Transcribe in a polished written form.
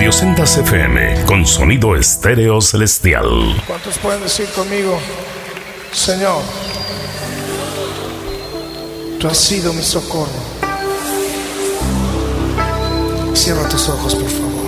Radio Sendas FM, con sonido estéreo celestial. ¿Cuántos pueden decir conmigo: Señor, tú has sido mi socorro? Cierra tus ojos, por favor.